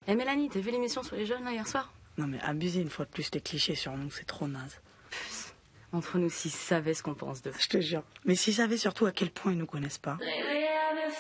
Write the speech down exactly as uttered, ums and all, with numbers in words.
Eh Mélanie, t'as vu l'émission sur les jeunes là hier soir? Non mais abuser une fois de plus les clichés sur nous, c'est trop naze. Entre nous, s'ils savaient ce qu'on pense d'eux. Je te jure. Mais s'ils savaient surtout à quel point ils nous connaissent pas. Réveillez